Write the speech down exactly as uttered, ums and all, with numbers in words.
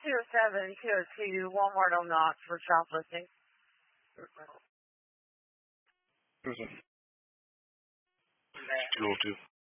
two oh seven, two oh two, Walmart on Knox for shoplifting. two oh two.